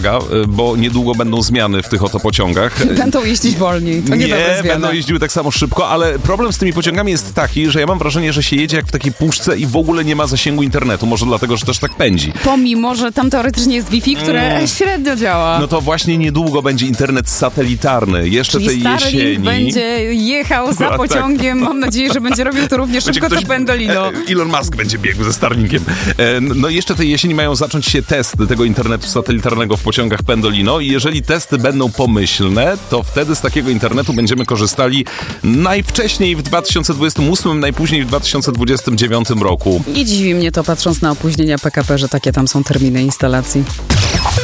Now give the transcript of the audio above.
uwaga, bo niedługo będą zmiany w tych oto pociągach. Będą jeździć wolniej. To nie będą jeździły tak samo szybko, ale problem z tymi pociągami jest taki, że ja mam wrażenie, że się jedzie jak w takiej puszce i w ogóle nie ma zasięgu internetu. Może dlatego, że też tak pędzi. Pomimo, że tam teoretycznie jest Wi-Fi, które średnio działa. No to właśnie niedługo będzie internet satelitarny. Jeszcze czyli tej Starlink jesieni. będzie jechał za pociągiem. Mam nadzieję, że będzie robił to równie szybko, co Pendolino. Elon Musk będzie biegł ze Starlinkiem. No jeszcze tej jesieni mają zacząć się testy tego internetu satelitarnego w pociągach Pendolino i jeżeli testy będą pomyślne, to wtedy z takiego internetu będziemy korzystali najwcześniej w 2028, najpóźniej w 2029 roku. Nie dziwi mnie to, patrząc na opóźnienia PKP, że takie tam są terminy instalacji.